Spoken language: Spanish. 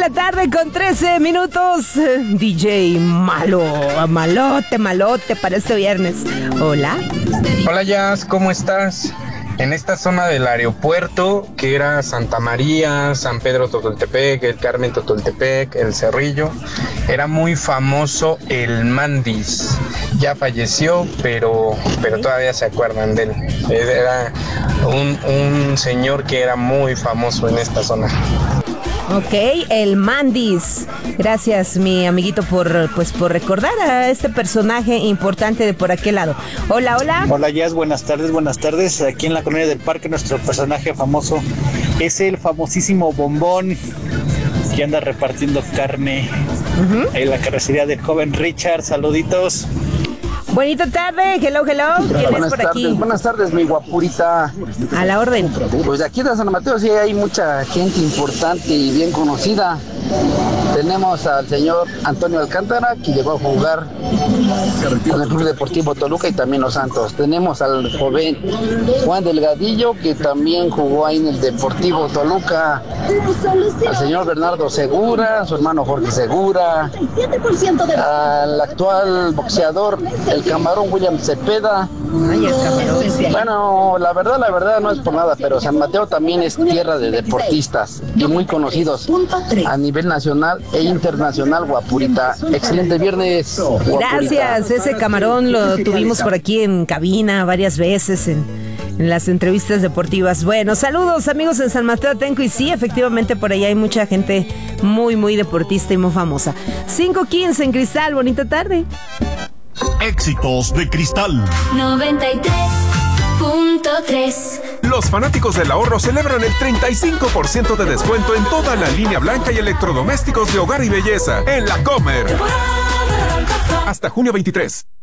la tarde con 13 minutos. DJ malo, malote para este viernes. Hola. Hola Jazz, ¿cómo estás? En esta zona del aeropuerto, que era Santa María, San Pedro Totoltepec, el Carmen Totoltepec, el Cerrillo, era muy famoso el Mandis. Ya falleció, pero todavía se acuerdan de él. Era un señor que era muy famoso en esta zona. Ok, el Mandis. Gracias, mi amiguito, por recordar a este personaje importante de por aquel lado. Hola. Hola, Jazz, buenas tardes. Aquí en la colonia del Parque, nuestro personaje famoso es el famosísimo Bombón, que anda repartiendo carne en la carrocería del joven Richard. Saluditos. Bonita tarde, hello. ¿Quién es por aquí? Buenas tardes, mi guapurita. A la orden. Pues de aquí de San Mateo sí hay mucha gente importante y bien conocida. Tenemos al señor Antonio Alcántara, que llegó a jugar con el Club Deportivo Toluca y también Los Santos. Tenemos al joven Juan Delgadillo, que también jugó ahí en el Deportivo Toluca. Al señor Bernardo Segura, su hermano Jorge Segura. Al actual boxeador, el Camarón William Cepeda. Ay, el Camarón. Bueno, la verdad no es por nada, pero San Mateo también es tierra de deportistas y muy conocidos a nivel nacional e internacional, guapurita. Excelente viernes, guapurita. Gracias, ese Camarón lo tuvimos por aquí en cabina varias veces en las entrevistas deportivas. Bueno, saludos amigos en San Mateo Atenco, y sí, efectivamente por allá hay mucha gente muy deportista y muy famosa. 5:15 en Cristal, bonita tarde. Éxitos de Cristal 93.3. Los fanáticos del ahorro celebran el 35% de descuento en toda la línea blanca y electrodomésticos de hogar y belleza en La Comer. Hasta junio 23.